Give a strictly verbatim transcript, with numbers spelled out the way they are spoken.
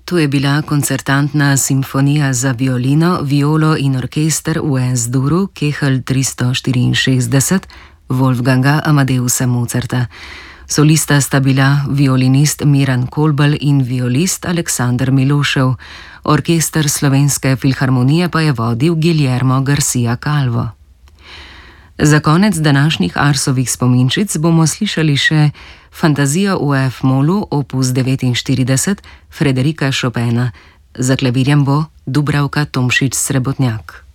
To je bila koncertantna simfonija za violino, violo in orkester v Es-duru Kehl tristo štiriinšestdeset Wolfganga Amadeusa Mozarta. Solista sta bila violinist Miran Kolbl in violist Aleksander Milošev. Orkester Slovenske filharmonije pa je vodil Guillermo Garcia Calvo. Za konec današnjih Arsovih spominčic bomo slišali še Fantazijo v F-molu opus devetinštirideset Frederika Chopina. Za klavirjem bo Dubravka Tomšič Srebotnjak.